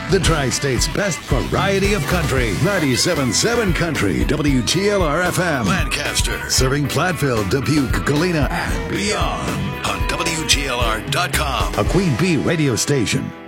The Tri-State's best variety of country. 97.7 Country, WGLR-FM. Lancaster. Serving Platteville, Dubuque, Galena, and beyond. On WGLR.com. A Queen Bee radio station.